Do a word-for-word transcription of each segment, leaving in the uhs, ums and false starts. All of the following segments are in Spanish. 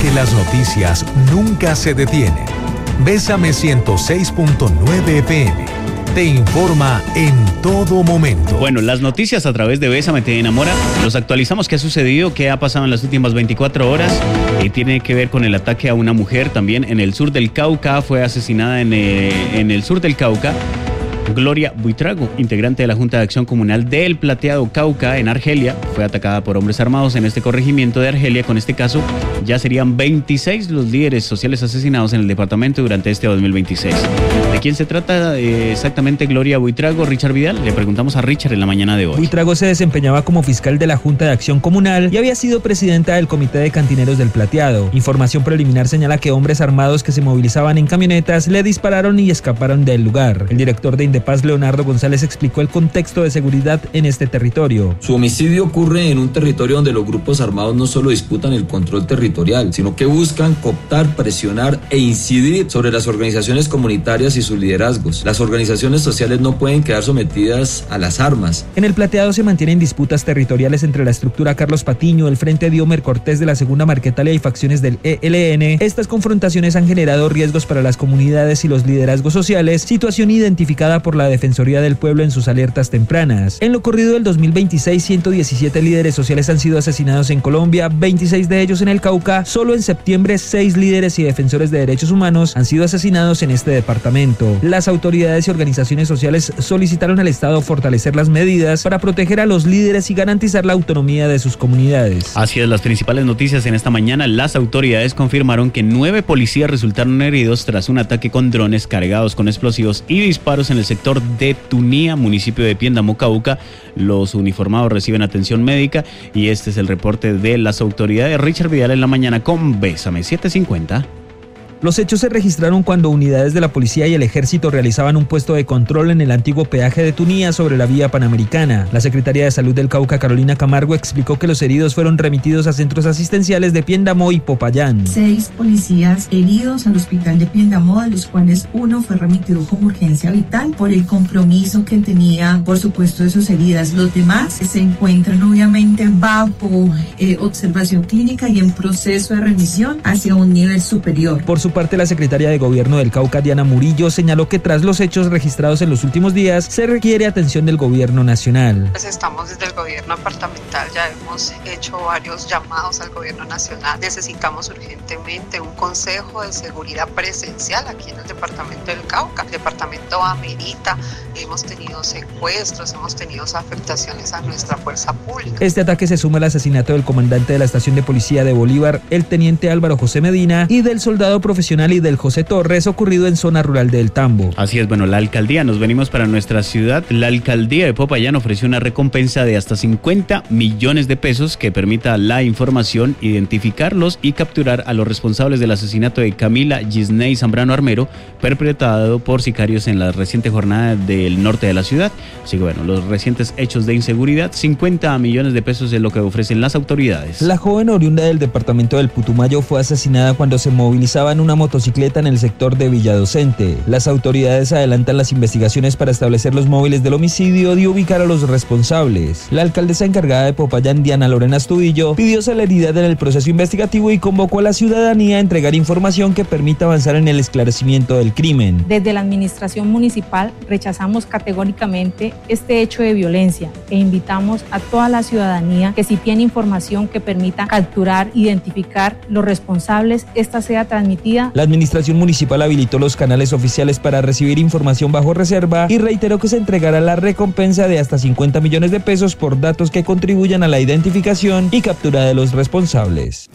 Porque las noticias nunca se detienen. Bésame ciento seis punto nueve F M. Te informa en todo momento. Bueno, las noticias a través de Bésame te enamora. Los actualizamos qué ha sucedido, qué ha pasado en las últimas veinticuatro horas. Eh, tiene que ver con el ataque a una mujer también en el sur del Cauca. Fue asesinada en, eh, en el sur del Cauca. Gloria Buitrago, integrante de la Junta de Acción Comunal del Plateado Cauca en Argelia, fue atacada por hombres armados en este corregimiento de Argelia. Con este caso, ya serían veintiséis los líderes sociales asesinados en el departamento durante este dos mil veintiséis. ¿De quién se trata eh, exactamente Gloria Buitrago? Richard Vidal, le preguntamos a Richard en la mañana de hoy. Buitrago se desempeñaba como fiscal de la Junta de Acción Comunal y había sido presidenta del Comité de Cantineros del Plateado. Información preliminar señala que hombres armados que se movilizaban en camionetas le dispararon y escaparon del lugar. El director de Indepaz, Leonardo González, explicó el contexto de seguridad en este territorio. Su homicidio ocurre en un territorio donde los grupos armados no solo disputan el control territorial, sino que buscan cooptar, presionar e incidir sobre las organizaciones comunitarias y sus liderazgos. Las organizaciones sociales no pueden quedar sometidas a las armas. En el Plateado se mantienen disputas territoriales entre la estructura Carlos Patiño, el Frente Diomer Cortés de la Segunda Marquetalia y facciones del E L N. Estas confrontaciones han generado riesgos para las comunidades y los liderazgos sociales, situación identificada por la Defensoría del Pueblo en sus alertas tempranas. En lo corrido del dos mil veintiséis, ciento diecisiete líderes sociales han sido asesinados en Colombia, veintiséis de ellos en el Cauca. Solo en septiembre, seis líderes y defensores de derechos humanos han sido asesinados en este departamento. Las autoridades y organizaciones sociales solicitaron al Estado fortalecer las medidas para proteger a los líderes y garantizar la autonomía de sus comunidades. Así es, las principales noticias en esta mañana. Las autoridades confirmaron que nueve policías resultaron heridos tras un ataque con drones cargados con explosivos y disparos en el sector de Tunía, municipio de Piendamó, Cauca. Los uniformados reciben atención médica y este es el reporte de las autoridades. Richard Vidal en la mañana con Bésame siete cincuenta. Los hechos se registraron cuando unidades de la policía y el ejército realizaban un puesto de control en el antiguo peaje de Tunía sobre la vía panamericana. La secretaria de Salud del Cauca, Carolina Camargo, explicó que los heridos fueron remitidos a centros asistenciales de Piendamó y Popayán. Seis policías heridos al hospital de Piendamó, de los cuales uno fue remitido como urgencia vital por el compromiso que tenía, por supuesto, de sus heridas. Los demás se encuentran obviamente bajo eh, observación clínica y en proceso de remisión hacia un nivel superior. Por su parte, la secretaria de Gobierno del Cauca, Diana Murillo, señaló que tras los hechos registrados en los últimos días, se requiere atención del Gobierno nacional. Pues estamos desde el Gobierno departamental, ya hemos hecho varios llamados al Gobierno nacional. Necesitamos urgentemente un Consejo de Seguridad presencial aquí en el departamento del Cauca. El departamento amerita, hemos tenido secuestros, hemos tenido afectaciones a nuestra fuerza pública. Este ataque se suma al asesinato del comandante de la estación de policía de Bolívar, el teniente Álvaro José Medina, y del soldado profesional y del José Torres, ocurrido en zona rural de El Tambo. Así es, bueno, la alcaldía, nos venimos para nuestra ciudad. La alcaldía de Popayán ofreció una recompensa de hasta cincuenta millones de pesos que permita la información, identificarlos y capturar a los responsables del asesinato de Camila Gisney Zambrano Armero, perpetrado por sicarios en la reciente jornada del norte de la ciudad. Así que bueno, los recientes hechos de inseguridad, cincuenta millones de pesos es lo que ofrecen las autoridades. La joven oriunda del departamento del Putumayo fue asesinada cuando se movilizaba en una motocicleta en el sector de Villadocente. Las autoridades adelantan las investigaciones para establecer los móviles del homicidio y ubicar a los responsables. La alcaldesa encargada de Popayán, Diana Lorena Astudillo, pidió celeridad en el proceso investigativo y convocó a la ciudadanía a entregar información que permita avanzar en el esclarecimiento del crimen. Desde la administración municipal rechazamos categóricamente este hecho de violencia e invitamos a toda la ciudadanía que si tiene información que permita capturar, identificar los responsables, esta sea transmitida. La administración municipal habilitó los canales oficiales para recibir información bajo reserva y reiteró que se entregará la recompensa de hasta cincuenta millones de pesos por datos que contribuyan a la identificación y captura de los responsables.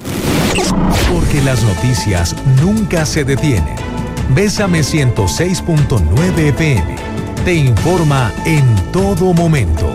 Porque las noticias nunca se detienen. Bésame ciento seis punto nueve F M. Te informa en todo momento.